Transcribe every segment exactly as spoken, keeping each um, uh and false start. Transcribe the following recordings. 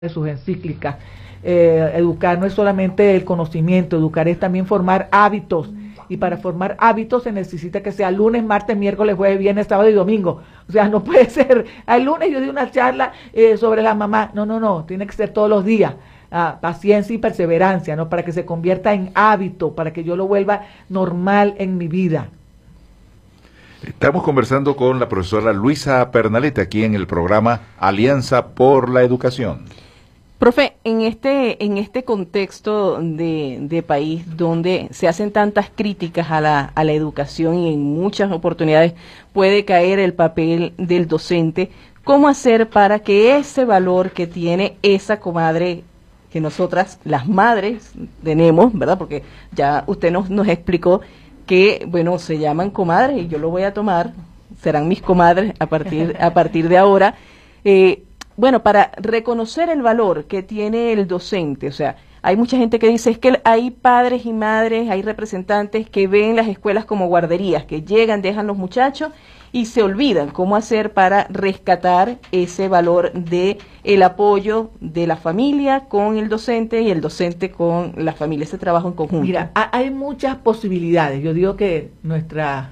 de sus encíclicas. Eh, educar no es solamente el conocimiento, educar es también formar hábitos. Y para formar hábitos se necesita que sea lunes, martes, miércoles, jueves, viernes, sábado y domingo. O sea, no puede ser, el lunes yo di una charla eh, sobre la mamá. No, no, no, tiene que ser todos los días. Ah, paciencia y perseverancia, ¿no? Para que se convierta en hábito, para que yo lo vuelva normal en mi vida. Estamos conversando con la profesora Luisa Pernalete aquí en el programa Alianza por la Educación. Profe, en este, en este contexto de, de país donde se hacen tantas críticas a la, a la educación y en muchas oportunidades puede caer el papel del docente, ¿cómo hacer para que ese valor que tiene esa comadre que nosotras, las madres, tenemos, ¿verdad? Porque ya usted nos, nos explicó que, bueno, se llaman comadres y yo lo voy a tomar, serán mis comadres a partir, a partir de ahora. Eh, bueno, para reconocer el valor que tiene el docente, o sea, hay mucha gente que dice, es que hay padres y madres, hay representantes que ven las escuelas como guarderías, que llegan, dejan los muchachos y se olvidan cómo hacer para rescatar ese valor de el apoyo de la familia con el docente y el docente con la familia, ese trabajo en conjunto. Mira, hay muchas posibilidades. Yo digo que nuestra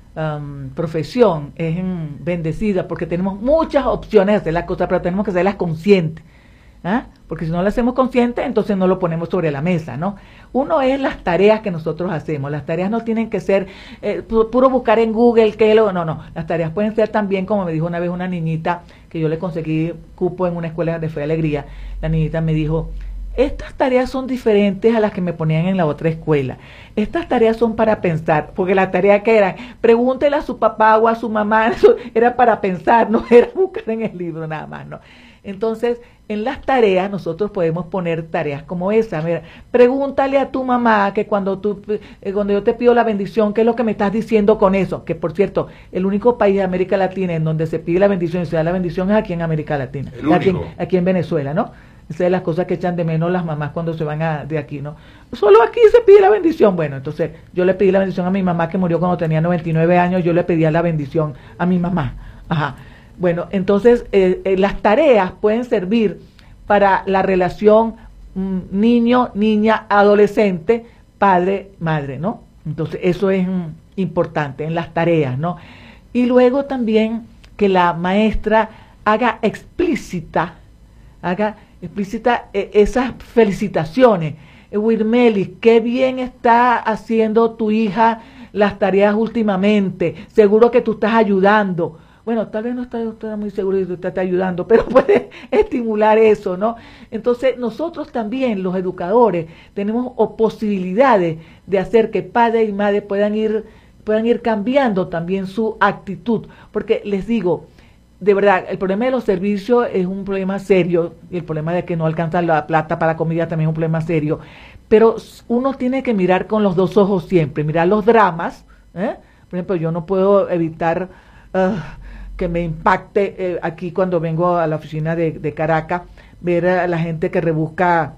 um, profesión es mm, bendecida porque tenemos muchas opciones de hacer las cosas, pero tenemos que hacerlas conscientes. ¿Ah? Porque si no lo hacemos consciente, entonces no lo ponemos sobre la mesa, ¿no? Uno es las tareas que nosotros hacemos. Las tareas no tienen que ser eh, pu puro buscar en Google, que lo, no, no. Las tareas pueden ser también, como me dijo una vez una niñita, que yo le conseguí cupo en una escuela de Fe y Alegría. La niñita me dijo, estas tareas son diferentes a las que me ponían en la otra escuela. Estas tareas son para pensar, porque la tarea que eran, pregúntele a su papá o a su mamá, eso era para pensar, no era buscar en el libro nada más, ¿no? Entonces, en las tareas nosotros podemos poner tareas como esa. Mira, pregúntale a tu mamá que cuando tú, eh, cuando yo te pido la bendición, ¿qué es lo que me estás diciendo con eso? Que por cierto, el único país de América Latina en donde se pide la bendición y se da la bendición es aquí en América Latina, aquí en, aquí en Venezuela, ¿no? Esa es las cosas que echan de menos las mamás cuando se van a, de aquí, ¿no? Solo aquí se pide la bendición. Bueno, entonces yo le pedí la bendición a mi mamá que murió cuando tenía noventa y nueve años, yo le pedía la bendición a mi mamá. Ajá. Bueno, entonces eh, eh, las tareas pueden servir para la relación mm, niño, niña, adolescente, padre, madre, ¿no? Entonces eso es mm, importante en las tareas, ¿no? Y luego también que la maestra haga explícita, haga explícita eh, esas felicitaciones. Eh, Wirmelis, qué bien está haciendo tu hija las tareas últimamente, seguro que tú estás ayudando. Bueno, tal vez no está, está muy seguro de que usted está ayudando, pero puede estimular eso, ¿no? Entonces, nosotros también, los educadores, tenemos posibilidades de hacer que padre y madre puedan ir, puedan ir cambiando también su actitud. Porque les digo, de verdad, el problema de los servicios es un problema serio, y el problema de que no alcanza la plata para la comida también es un problema serio. Pero uno tiene que mirar con los dos ojos siempre, mirar los dramas, ¿eh? Por ejemplo, yo no puedo evitar Uh, que me impacte eh, aquí cuando vengo a la oficina de, de Caracas, ver a la gente que rebusca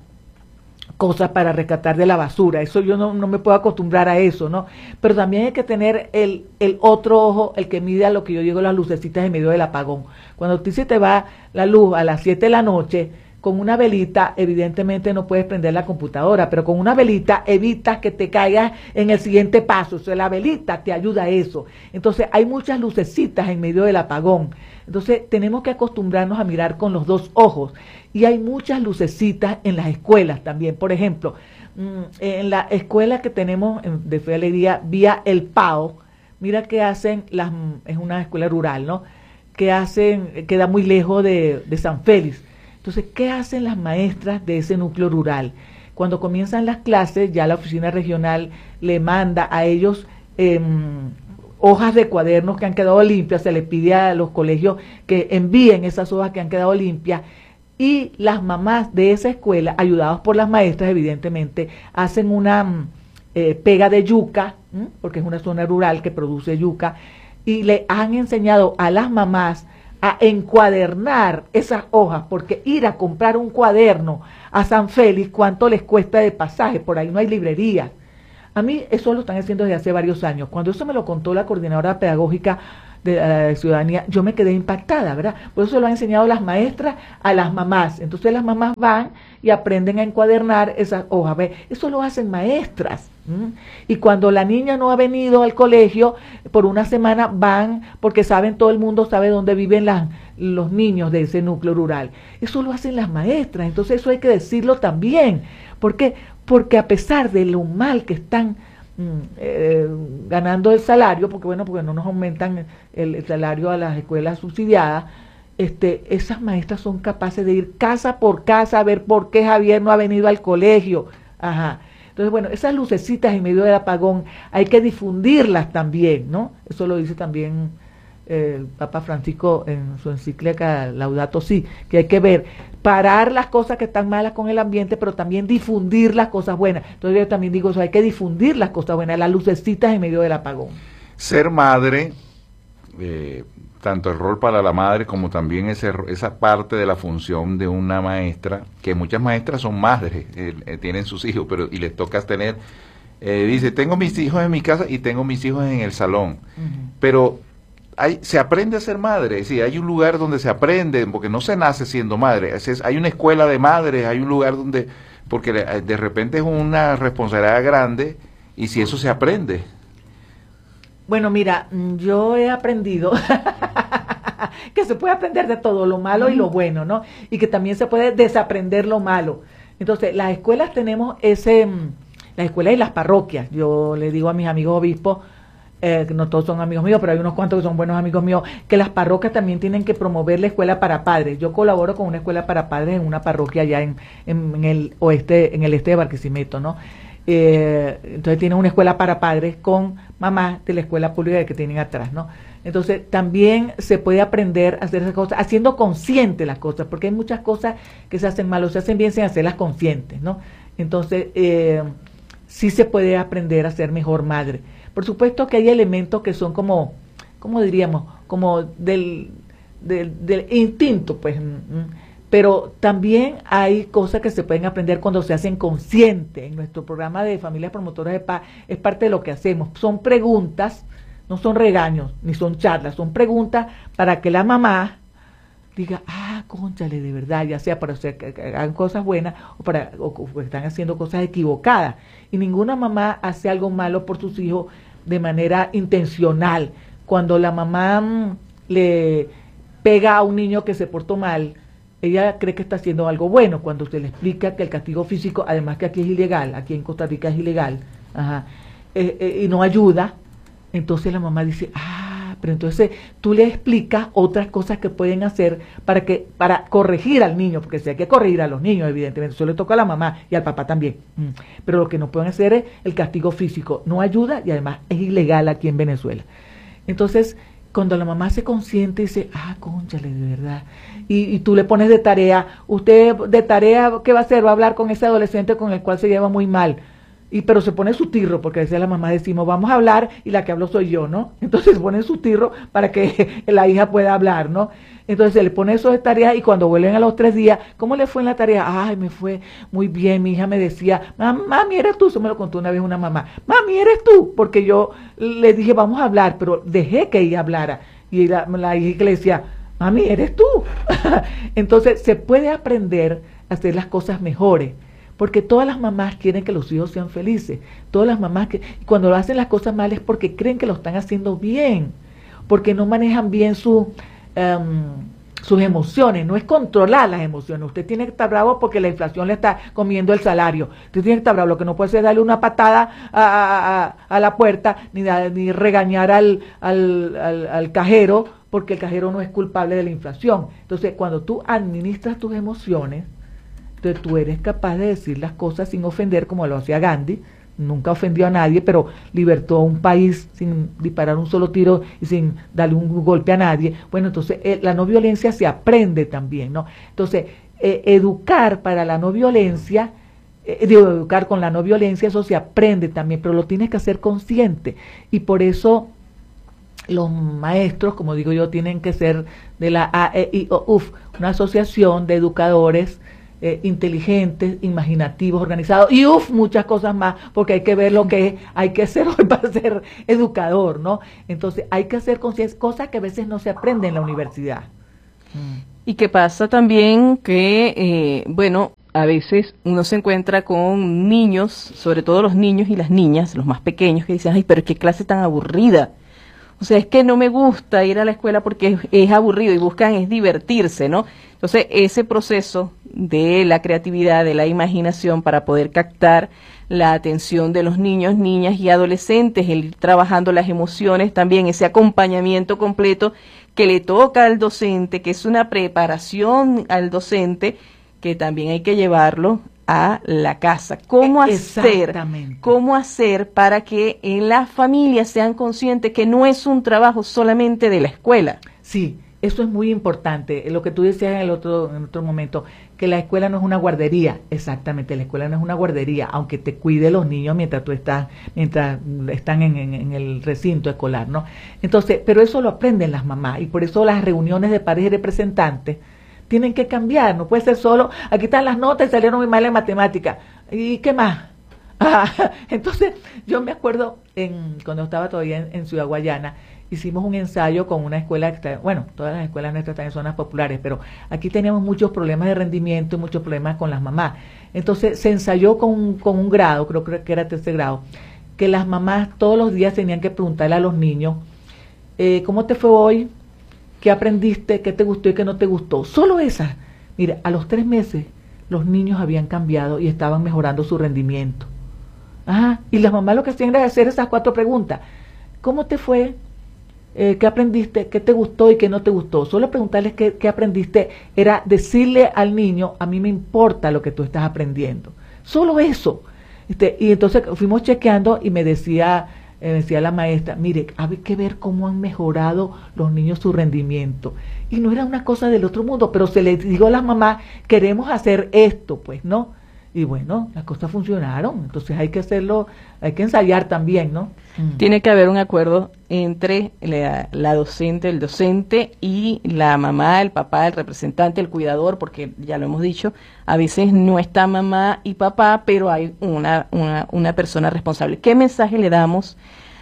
cosas para rescatar de la basura. Eso yo no, no me puedo acostumbrar a eso, ¿no? Pero también hay que tener el, el otro ojo, el que mide a lo que yo digo las lucecitas en medio del apagón. Cuando a ti se te va la luz a las siete de la noche, con una velita, evidentemente no puedes prender la computadora, pero con una velita evitas que te caigas en el siguiente paso. O sea, la velita te ayuda a eso. Entonces, hay muchas lucecitas en medio del apagón. Entonces, tenemos que acostumbrarnos a mirar con los dos ojos. Y hay muchas lucecitas en las escuelas también. Por ejemplo, en la escuela que tenemos de Fe y Alegría, vía el P A O, mira que hacen, las, es una escuela rural, ¿no? Que hacen, queda muy lejos de, de San Félix. Entonces, ¿qué hacen las maestras de ese núcleo rural? Cuando comienzan las clases, ya la oficina regional le manda a ellos eh, hojas de cuadernos que han quedado limpias, se les pide a los colegios que envíen esas hojas que han quedado limpias, y las mamás de esa escuela, ayudados por las maestras, evidentemente, hacen una eh, pega de yuca, ¿m? Porque es una zona rural que produce yuca, y le han enseñado a las mamás a encuadernar esas hojas, porque ir a comprar un cuaderno a San Félix, ¿cuánto les cuesta de pasaje? Por ahí no hay librería. A mí eso lo están haciendo desde hace varios años. Cuando eso me lo contó la coordinadora pedagógica, de la ciudadanía, yo me quedé impactada, ¿verdad? Por eso lo han enseñado las maestras a las mamás. Entonces las mamás van y aprenden a encuadernar esas hojas. ¿Ve? Eso lo hacen maestras. ¿m? Y cuando la niña no ha venido al colegio, por una semana van, porque saben, todo el mundo sabe dónde viven las, los niños de ese núcleo rural. Eso lo hacen las maestras. Entonces eso hay que decirlo también. ¿Por qué? Porque a pesar de lo mal que están Eh, ganando el salario, porque bueno, porque no nos aumentan el, el salario a las escuelas subsidiadas, este, esas maestras son capaces de ir casa por casa a ver por qué Javier no ha venido al colegio. Ajá. Entonces, bueno, esas lucecitas en medio del apagón hay que difundirlas también, ¿no? Eso lo dice también eh, el Papa Francisco en su encíclica Laudato Si, que hay que ver, parar las cosas que están malas con el ambiente, pero también difundir las cosas buenas. Entonces yo también digo eso, hay que difundir las cosas buenas, las lucecitas en medio del apagón. Ser madre, eh, tanto el rol para la madre como también ese, esa parte de la función de una maestra, que muchas maestras son madres, eh, eh, tienen sus hijos, pero y les toca tener, eh, dice, tengo mis hijos en mi casa y tengo mis hijos en el salón, uh-huh. pero Hay, se aprende a ser madre, es decir, hay un lugar donde se aprende, porque no se nace siendo madre, es, es, hay una escuela de madres, hay un lugar donde, porque de, de repente es una responsabilidad grande, y si eso se aprende. Bueno, mira, yo he aprendido que se puede aprender de todo, lo malo y lo bueno, ¿no? Y que también se puede desaprender lo malo. Entonces, las escuelas tenemos ese, las escuelas y las parroquias, yo le digo a mis amigos obispos, Eh, no todos son amigos míos, pero hay unos cuantos que son buenos amigos míos, que las parroquias también tienen que promover la escuela para padres. Yo colaboro con una escuela para padres en una parroquia allá en, en, en el oeste, en el este de Barquisimeto, ¿no? Eh, entonces tienen una escuela para padres con mamás de la escuela pública que tienen atrás, ¿no? Entonces también se puede aprender a hacer esas cosas, haciendo conscientes las cosas, porque hay muchas cosas que se hacen mal o se hacen bien sin hacerlas conscientes, ¿no? Entonces, eh, sí se puede aprender a ser mejor madre. Por supuesto que hay elementos que son como, ¿cómo diríamos? Como del, del, del instinto, pues. Pero también hay cosas que se pueden aprender cuando se hacen conscientes. En nuestro programa de Familias Promotoras de Paz es parte de lo que hacemos. Son preguntas, no son regaños, ni son charlas, son preguntas para que la mamá diga, ah, cónchale, de verdad, ya sea para hacer, que hagan cosas buenas o para o, o están haciendo cosas equivocadas. Y ninguna mamá hace algo malo por sus hijos de manera intencional. Cuando la mamá mmm, le pega a un niño que se portó mal, ella cree que está haciendo algo bueno. Cuando se le explica que el castigo físico, además que aquí es ilegal, aquí en Costa Rica es ilegal, ajá, eh, eh, y no ayuda, entonces la mamá dice, ah, pero entonces tú le explicas otras cosas que pueden hacer para que para corregir al niño, porque si hay que corregir a los niños, evidentemente, eso le toca a la mamá y al papá también. Pero lo que no pueden hacer es el castigo físico, no ayuda y además es ilegal aquí en Venezuela. Entonces, cuando la mamá se consciente y dice, ah, cónchale, de verdad, y, y tú le pones de tarea, usted de tarea, ¿qué va a hacer? Va a hablar con ese adolescente con el cual se lleva muy mal. Y pero se pone su tirro, porque a veces la mamá decimos, vamos a hablar, y la que hablo soy yo, ¿no? Entonces se pone su tirro para que la hija pueda hablar, ¿no? Entonces se le pone eso de tarea y cuando vuelven a los tres días, ¿cómo le fue en la tarea? Ay, me fue muy bien, mi hija me decía, mami, eres tú, eso me lo contó una vez una mamá, mami, eres tú, porque yo le dije, vamos a hablar, pero dejé que ella hablara, y la, la hija le decía, mami, eres tú. Entonces se puede aprender a hacer las cosas mejores. Porque todas las mamás quieren que los hijos sean felices. Todas las mamás que cuando hacen las cosas mal es porque creen que lo están haciendo bien. Porque no manejan bien su, um, sus emociones. No es controlar las emociones. Usted tiene que estar bravo porque la inflación le está comiendo el salario. Usted tiene que estar bravo. Lo que no puede hacer es darle una patada a, a, a la puerta ni, ni regañar al, al, al, al cajero porque el cajero no es culpable de la inflación. Entonces, cuando tú administras tus emociones, entonces tú eres capaz de decir las cosas sin ofender, como lo hacía Gandhi. Nunca ofendió a nadie, pero libertó a un país sin disparar un solo tiro y sin darle un golpe a nadie. Bueno, entonces eh, la no violencia se aprende también, ¿no? Entonces, eh, educar para la no violencia, eh, digo, educar con la no violencia, eso se aprende también, pero lo tienes que hacer consciente. Y por eso los maestros, como digo yo, tienen que ser de la A E I O U F, una asociación de educadores eh, inteligentes, imaginativos, organizados y uff, muchas cosas más, porque hay que ver lo que hay que hacer hoy para ser educador, ¿no? Entonces hay que hacer conciencia, cosas que a veces no se aprenden en la universidad. Mm. Y que pasa también que, eh, bueno, a veces uno se encuentra con niños, sobre todo los niños y las niñas, los más pequeños, que dicen, ay, pero qué clase tan aburrida. O sea, es que no me gusta ir a la escuela porque es, es aburrido y buscan es divertirse, ¿no? Entonces, ese proceso de la creatividad, de la imaginación para poder captar la atención de los niños, niñas y adolescentes, el ir trabajando las emociones también, ese acompañamiento completo que le toca al docente, que es una preparación al docente, que también hay que llevarlo a la casa. ¿Cómo hacer, cómo hacer para que en las familias sean conscientes que no es un trabajo solamente de la escuela? Sí, eso es muy importante. Lo que tú decías en el otro, en otro momento, que la escuela no es una guardería. Exactamente, la escuela no es una guardería, aunque te cuide los niños mientras tú estás, mientras están en, en, en el recinto escolar, ¿no? Entonces, pero eso lo aprenden las mamás, y por eso las reuniones de padres y representantes tienen que cambiar. No puede ser solo, aquí están las notas y salieron muy mal en matemática. ¿Y qué más? Ah, entonces, yo me acuerdo en, cuando estaba todavía en, en Ciudad Guayana, hicimos un ensayo con una escuela que está, bueno, todas las escuelas nuestras están en zonas populares, pero aquí teníamos muchos problemas de rendimiento y muchos problemas con las mamás. Entonces, se ensayó con, con un grado, creo, creo que era tercer grado, que las mamás todos los días tenían que preguntarle a los niños, eh, ¿cómo te fue hoy? ¿Qué aprendiste? ¿Qué te gustó y qué no te gustó? Solo esas. Mira, a los tres meses los niños habían cambiado y estaban mejorando su rendimiento. Ajá. Y las mamás lo que hacían era hacer esas cuatro preguntas. ¿Cómo te fue? Eh, ¿Qué aprendiste? ¿Qué te gustó y qué no te gustó? Solo preguntarles qué, qué aprendiste era decirle al niño, a mí me importa lo que tú estás aprendiendo. Solo eso. Este, y entonces fuimos chequeando y me decía... Eh, decía la maestra, mire, hay que ver cómo han mejorado los niños su rendimiento. Y no era una cosa del otro mundo, pero se les dijo a las mamás, queremos hacer esto, pues, ¿no? Y bueno, las cosas funcionaron, entonces hay que hacerlo, hay que ensayar también, ¿no? Mm. Tiene que haber un acuerdo entre la, la docente, el docente y la mamá, el papá, el representante, el cuidador, porque ya lo hemos dicho, a veces no está mamá y papá, pero hay una, una, una persona responsable. ¿Qué mensaje le damos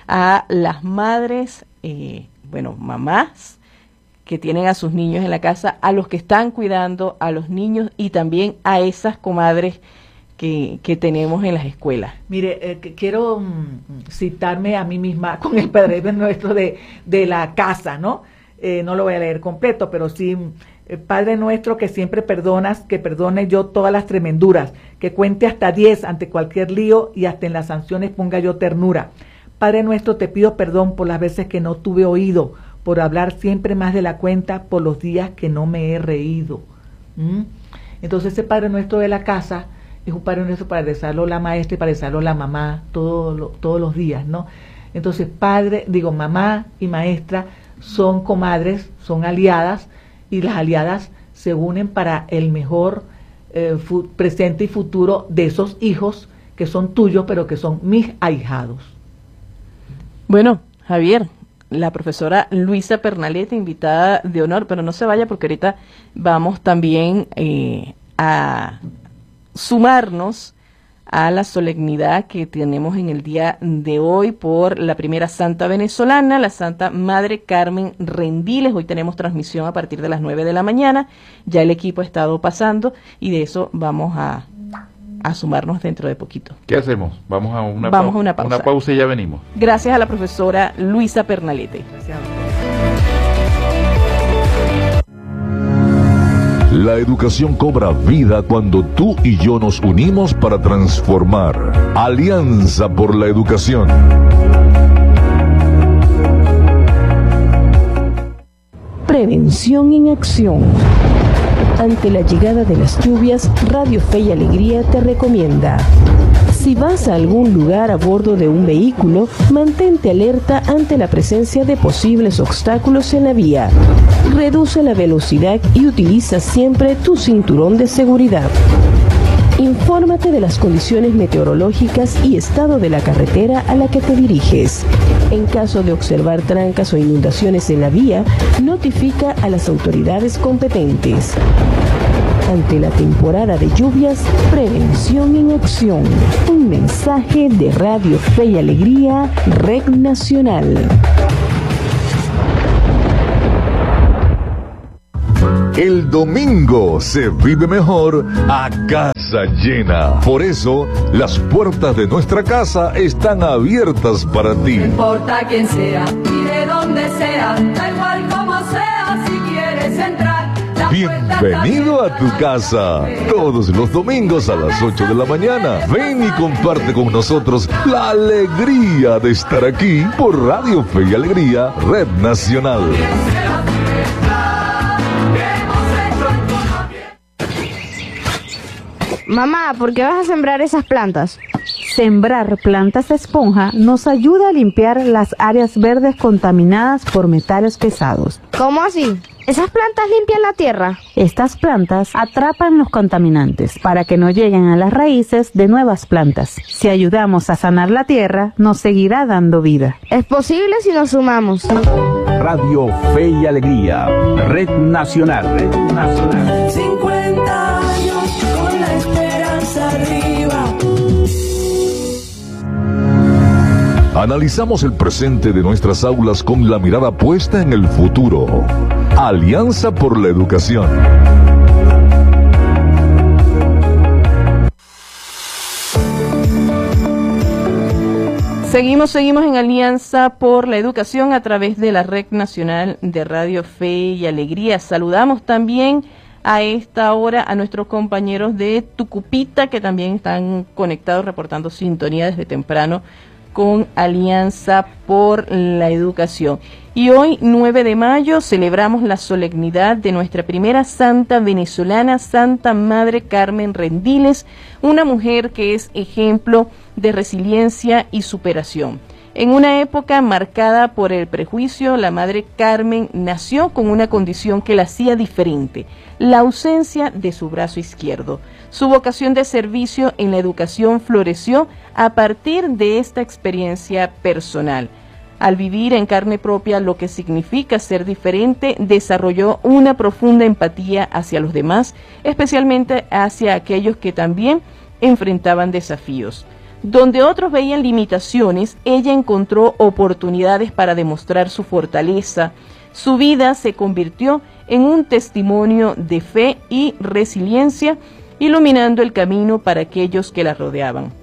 a las madres, eh, bueno, mamás, que tienen a sus niños en la casa, a los que están cuidando a los niños y también a esas comadres que, que tenemos en las escuelas? Mire, eh, que quiero mm, citarme a mí misma con el Padre Nuestro de, de la casa, ¿no? Eh, no lo voy a leer completo, pero sí, eh, Padre Nuestro que siempre perdonas, que perdone yo todas las tremenduras, que cuente hasta diez ante cualquier lío y hasta en las sanciones ponga yo ternura. Padre Nuestro, te pido perdón por las veces que no tuve oído, por hablar siempre más de la cuenta, por los días que no me he reído. ¿Mm? Entonces ese Padre Nuestro de la casa es un Padre Nuestro para rezarlo la maestra y para rezarlo la mamá todo lo, todos los días, ¿no? Entonces padre, digo mamá y maestra son comadres, son aliadas, y las aliadas se unen para el mejor eh, fu- presente y futuro de esos hijos que son tuyos, pero que son mis ahijados. Bueno, Javier, la profesora Luisa Pernalete, invitada de honor, pero no se vaya porque ahorita vamos también eh, a sumarnos a la solemnidad que tenemos en el día de hoy por la primera santa venezolana, la Santa Madre Carmen Rendiles. Hoy tenemos transmisión a partir de las nueve de la mañana, ya el equipo ha estado pasando y de eso vamos a, a sumarnos dentro de poquito. ¿Qué hacemos? Vamos a una, vamos a una pausa. Una pausa y ya venimos. Gracias a la profesora Luisa Pernalete. Gracias. La educación cobra vida cuando tú y yo nos unimos para transformar. Alianza por la Educación. Prevención en acción. Ante la llegada de las lluvias, Radio Fe y Alegría te recomienda: si vas a algún lugar a bordo de un vehículo, mantente alerta ante la presencia de posibles obstáculos en la vía. Reduce la velocidad y utiliza siempre tu cinturón de seguridad. Infórmate de las condiciones meteorológicas y estado de la carretera a la que te diriges. En caso de observar trancas o inundaciones en la vía, notifica a las autoridades competentes. Ante la temporada de lluvias, prevención en acción. Un mensaje de Radio Fe y Alegría, Red Nacional. El domingo se vive mejor a casa llena. Por eso, las puertas de nuestra casa están abiertas para ti. No importa quién sea y de dónde sea, da igual como sea, si quieres entrar. Bienvenido a tu casa. Todos los domingos a las ocho de la mañana. Ven y comparte con nosotros la alegría de estar aquí por Radio Fe y Alegría, Red Nacional. Mamá, ¿por qué vas a sembrar esas plantas? Sembrar plantas de esponja nos ayuda a limpiar las áreas verdes contaminadas por metales pesados. ¿Cómo así? ¿Esas plantas limpian la tierra? Estas plantas atrapan los contaminantes para que no lleguen a las raíces de nuevas plantas. Si ayudamos a sanar la tierra, nos seguirá dando vida. ¿Es posible si nos sumamos? Radio Fe y Alegría, Red Nacional. Red Nacional. cincuenta años con la esperanza arriba. Analizamos el presente de nuestras aulas con la mirada puesta en el futuro. Alianza por la Educación. Seguimos, seguimos en Alianza por la Educación a través de la Red Nacional de Radio Fe y Alegría. Saludamos también a esta hora a nuestros compañeros de Tucupita que también están conectados reportando sintonía desde temprano con Alianza por la Educación. Y hoy, nueve de mayo, celebramos la solemnidad de nuestra primera santa venezolana, Santa Madre Carmen Rendiles, una mujer que es ejemplo de resiliencia y superación. En una época marcada por el prejuicio, la Madre Carmen nació con una condición que la hacía diferente, la ausencia de su brazo izquierdo. Su vocación de servicio en la educación floreció a partir de esta experiencia personal. Al vivir en carne propia lo que significa ser diferente, desarrolló una profunda empatía hacia los demás, especialmente hacia aquellos que también enfrentaban desafíos. Donde otros veían limitaciones, ella encontró oportunidades para demostrar su fortaleza. Su vida se convirtió en un testimonio de fe y resiliencia, iluminando el camino para aquellos que la rodeaban.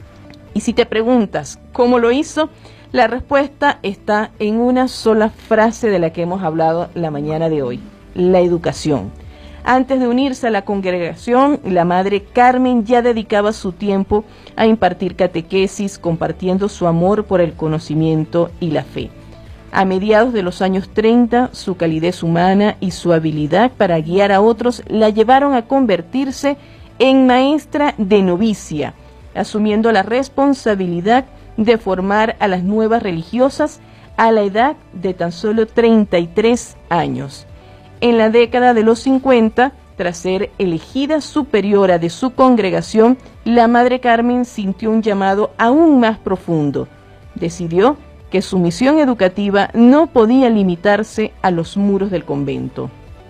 Y si te preguntas cómo lo hizo, la respuesta está en una sola frase de la que hemos hablado la mañana de hoy: la educación. Antes de unirse a la congregación, la Madre Carmen ya dedicaba su tiempo a impartir catequesis, compartiendo su amor por el conocimiento y la fe. A mediados de los años treinta, su calidez humana y su habilidad para guiar a otros la llevaron a convertirse en maestra de novicia, asumiendo la responsabilidad de formar a las nuevas religiosas a la edad de tan solo treinta y tres años. En la década de los cincuenta, tras ser elegida superiora de su congregación, la Madre Carmen sintió un llamado aún más profundo. Decidió que su misión educativa no podía limitarse a los muros del convento.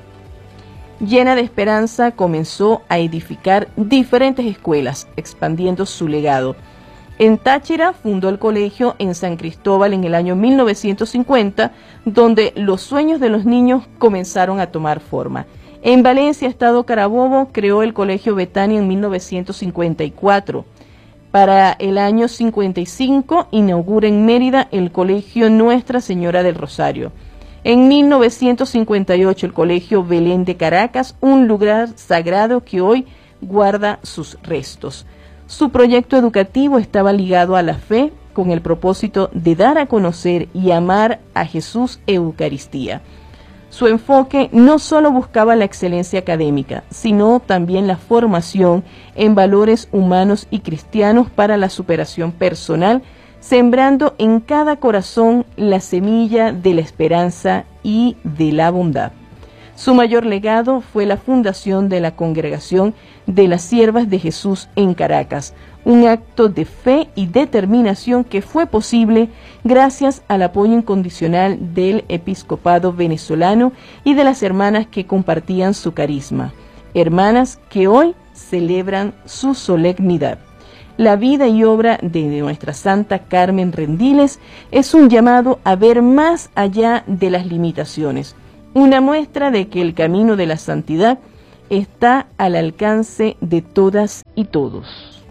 Llena de esperanza, comenzó a edificar diferentes escuelas, expandiendo su legado. En Táchira fundó el colegio en San Cristóbal en el año mil novecientos cincuenta, donde los sueños de los niños comenzaron a tomar forma. En Valencia, Estado Carabobo, creó el colegio Betania en mil novecientos cincuenta y cuatro. Para el año cincuenta y cinco, inaugura en Mérida el colegio Nuestra Señora del Rosario. En mil novecientos cincuenta y ocho, el colegio Belén de Caracas, un lugar sagrado que hoy guarda sus restos. Su proyecto educativo estaba ligado a la fe, con el propósito de dar a conocer y amar a Jesús Eucaristía. Su enfoque no solo buscaba la excelencia académica, sino también la formación en valores humanos y cristianos para la superación personal, sembrando en cada corazón la semilla de la esperanza y de la bondad. Su mayor legado fue la fundación de la Congregación de las Siervas de Jesús en Caracas, un acto de fe y determinación que fue posible gracias al apoyo incondicional del episcopado venezolano y de las hermanas que compartían su carisma. hermanas que hoy celebran su solemnidad. La vida y obra de nuestra Santa Carmen Rendiles es un llamado a ver más allá de las limitaciones, una muestra de que el camino de la santidad está al alcance de todas y todos.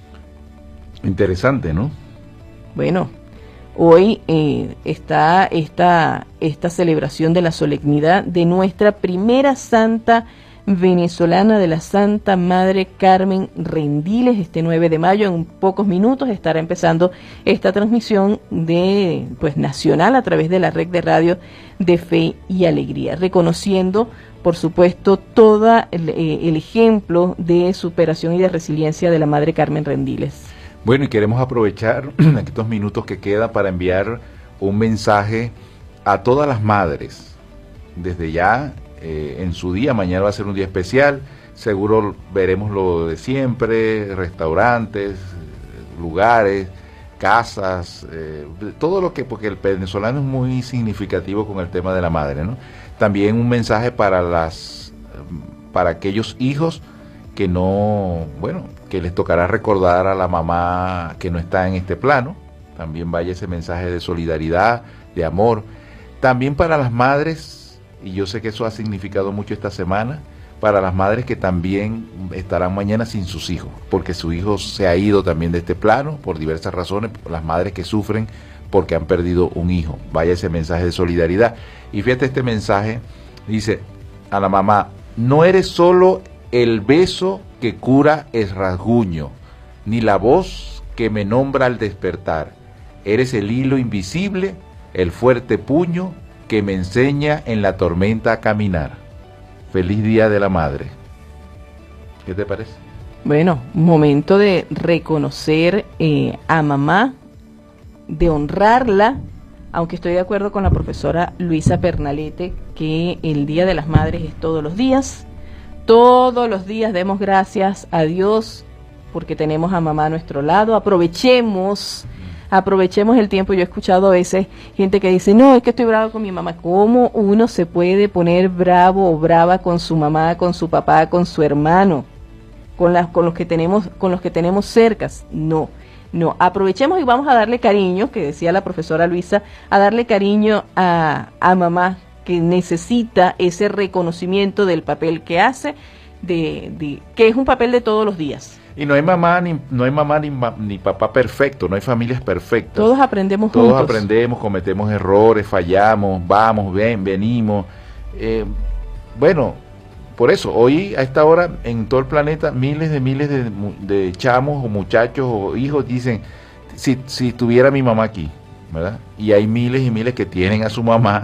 Interesante, ¿no? Bueno, hoy eh, está esta, esta celebración de la solemnidad de nuestra primera santa venezolana, de la Santa Madre Carmen Rendiles. Este nueve de mayo, en pocos minutos, estará empezando esta transmisión de pues nacional a través de la red de radio de Fe y Alegría, reconociendo, por supuesto, todo el, eh, el ejemplo de superación y de resiliencia de la Madre Carmen Rendiles. Bueno, y queremos aprovechar estos minutos que quedan para enviar un mensaje a todas las madres. Desde ya, eh, en su día, mañana va a ser un día especial, seguro veremos lo de siempre, restaurantes, lugares, casas, eh, todo lo que, porque el venezolano es muy significativo con el tema de la madre, ¿no? También un mensaje para las, para aquellos hijos que no, bueno, que les tocará recordar a la mamá que no está en este plano. También vaya ese mensaje de solidaridad, de amor. También para las madres, y yo sé que eso ha significado mucho esta semana, para las madres que también estarán mañana sin sus hijos, porque su hijo se ha ido también de este plano por diversas razones, las madres que sufren porque han perdido un hijo. Vaya ese mensaje de solidaridad. Y fíjate, este mensaje dice a la mamá: no eres solo el beso que cura el rasguño, ni la voz que me nombra al despertar. Eres el hilo invisible, el fuerte puño que me enseña en la tormenta a caminar. Feliz Día de la Madre. ¿Qué te parece? Bueno, momento de reconocer eh, a mamá, de honrarla, aunque estoy de acuerdo con la profesora Luisa Pernalete que el Día de las Madres es todos los días. Todos los días demos gracias a Dios porque tenemos a mamá a nuestro lado. Aprovechemos, aprovechemos el tiempo. Yo he escuchado a veces gente que dice: no, es que estoy bravo con mi mamá. ¿Cómo uno se puede poner bravo o brava con su mamá, con su papá, con su hermano, con las, con los que tenemos, con los que tenemos cercas? No, no. Aprovechemos y vamos a darle cariño, que decía la profesora Luisa, a darle cariño a, a mamá, que necesita ese reconocimiento del papel que hace, de, de que es un papel de todos los días. Y no hay mamá ni no hay mamá ni, ni papá perfecto, no hay familias perfectas. Todos aprendemos Todos juntos. aprendemos, cometemos errores, fallamos, vamos, ven, venimos. Eh, bueno, por eso, hoy a esta hora en todo el planeta miles de miles de, de chamos o muchachos o hijos dicen: si, si tuviera mi mamá aquí, ¿verdad? Y hay miles y miles que tienen a su mamá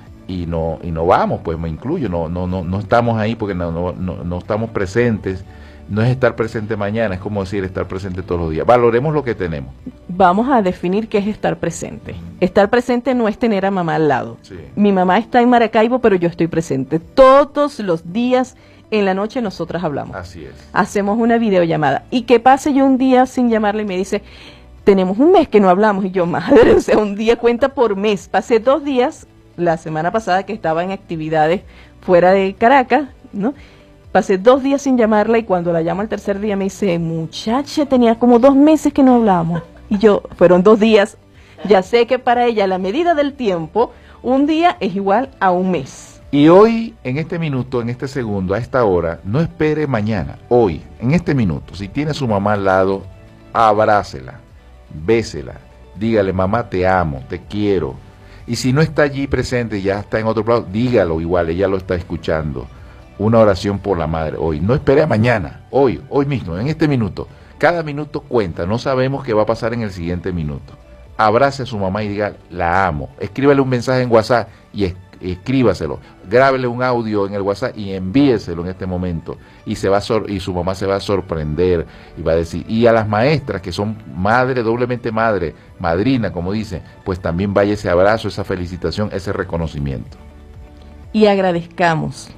y no y no vamos, pues me incluyo, no no no no estamos ahí porque no no no, no estamos presentes. No es estar presente mañana, es como decir estar presente todos los días. Valoremos lo que tenemos. Vamos a definir qué es estar presente. Estar presente no es tener a mamá al lado. Sí. Mi mamá está en Maracaibo, pero yo estoy presente. Todos los días en la noche nosotras hablamos. Así es. Hacemos una videollamada. Y que pase yo un día sin llamarle y me dice: tenemos un mes que no hablamos. Y yo: madre, o sea, un día cuenta por mes. Pasé dos días la semana pasada que estaba en actividades fuera de Caracas, ¿no? Pasé dos días sin llamarla y cuando la llamo el tercer día me dice: muchacha, tenía como dos meses que no hablábamos. Y yo: fueron dos días. Ya sé que para ella la medida del tiempo, un día es igual a un mes. Y hoy, en este minuto, en este segundo, a esta hora, no espere mañana. Hoy, en este minuto, si tiene a su mamá al lado, abrácela, bésela, dígale: mamá, te amo, te quiero. Y si no está allí presente, ya está en otro lado, dígalo igual, ella lo está escuchando. Una oración por la madre hoy. No espere a mañana, hoy, hoy mismo, en este minuto. Cada minuto cuenta, no sabemos qué va a pasar en el siguiente minuto. Abrace a su mamá y diga: la amo. Escríbale un mensaje en WhatsApp y es, escríbaselo. Grábele un audio en el WhatsApp y envíeselo en este momento. Y, se va a sor y su mamá se va a sorprender y va a decir. Y a las maestras que son madre, doblemente madre, madrina, como dicen, pues también vaya ese abrazo, esa felicitación, ese reconocimiento. Y agradezcamos.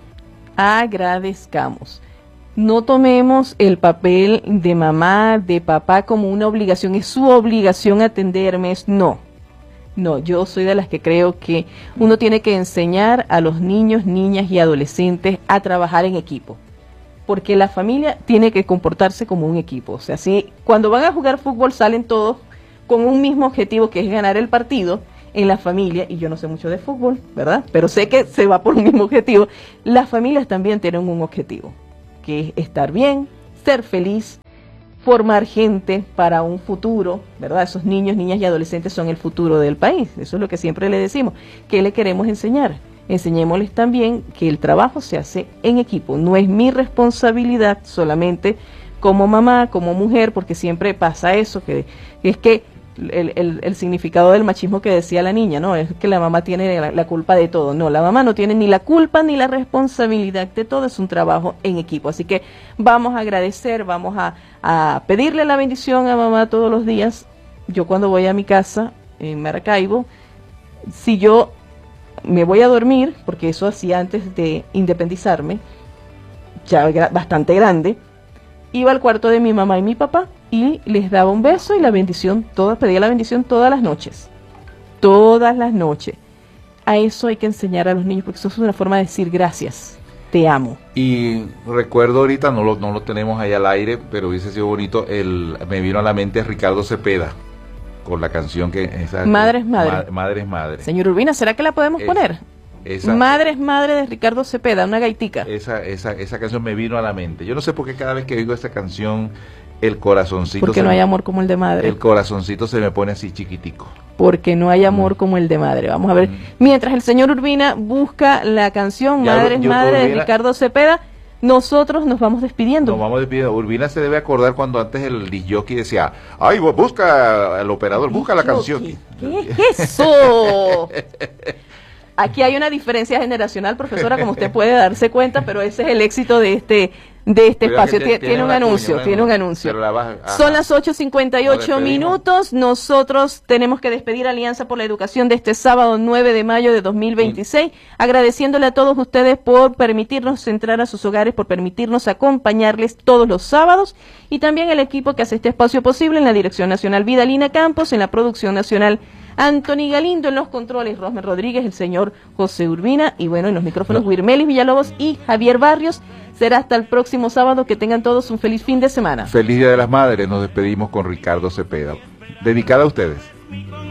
Agradezcamos. No tomemos el papel de mamá, de papá como una obligación. Es su obligación atenderme. Es no. No, yo soy de las que creo que uno tiene que enseñar a los niños, niñas y adolescentes a trabajar en equipo. porque la familia tiene que comportarse como un equipo. O sea, si cuando van a jugar fútbol salen todos con un mismo objetivo, que es ganar el partido, en la familia, y yo no sé mucho de fútbol, ¿verdad? Pero sé que se va por un mismo objetivo. Las familias también tienen un objetivo, que es estar bien, ser feliz, formar gente para un futuro, ¿verdad? Esos niños, niñas y adolescentes son el futuro del país. Eso es lo que siempre le decimos. ¿Qué le queremos enseñar? Enseñémosles también que el trabajo se hace en equipo. No es mi responsabilidad solamente como mamá, como mujer, porque siempre pasa eso, que, que es que El, el, el significado del machismo que decía la niña, ¿no? Es que la mamá tiene la, la culpa de todo. No, la mamá no tiene ni la culpa ni la responsabilidad de todo, es un trabajo en equipo. Así que vamos a agradecer, vamos a, a pedirle la bendición a mamá todos los días. Yo cuando voy a mi casa en Maracaibo, si yo me voy a dormir, porque eso hacía antes de independizarme, ya gra- bastante grande, iba al cuarto de mi mamá y mi papá y les daba un beso y la bendición, todas, pedía la bendición todas las noches, todas las noches. A eso hay que enseñar a los niños, porque eso es una forma de decir gracias, te amo. Y recuerdo ahorita, no lo, no lo tenemos ahí al aire, pero hubiese sido bonito, el, me vino a la mente Ricardo Cepeda, con la canción que... Esa, Madre es madre. Ma, madre es madre. Señor Urbina, ¿será que la podemos es, poner? Esa, Madre es madre de Ricardo Cepeda, una gaitica. Esa, esa, esa canción me vino a la mente. Yo no sé por qué cada vez que oigo esa canción, el corazoncito... Porque no hay amor como el de madre. El corazoncito se me pone así chiquitico. Porque no hay amor mm. como el de madre. Vamos a ver. Mm. Mientras el señor Urbina busca la canción ya, Madre es madre Urbina, de Ricardo Cepeda, nosotros nos vamos despidiendo. Nos vamos despidiendo. Urbina se debe acordar cuando antes el disjockey decía, ay, busca al operador, busca la canción. ¿Qué es eso? Aquí hay una diferencia generacional, profesora, como usted puede darse cuenta, pero ese es el éxito de este de este Cuidado espacio. Tiene, tiene un anuncio, cuña, tiene un anuncio. Baja, Son las ocho cincuenta y ocho minutos. Nosotros tenemos que despedir Alianza por la Educación de este sábado nueve de mayo de dos mil veintiséis, sí. agradeciéndole a todos ustedes por permitirnos entrar a sus hogares, por permitirnos acompañarles todos los sábados, y también el equipo que hace este espacio posible en la Dirección Nacional Vidalina Campos, en la Producción Nacional Anthony Galindo, en los controles Rosmer Rodríguez, el señor José Urbina, y bueno, en los micrófonos no. Wirmelis Villalobos y Javier Barrios. Será hasta el próximo sábado. Que tengan todos un feliz fin de semana. Feliz Día de las Madres. Nos despedimos con Ricardo Cepeda. Dedicada a ustedes.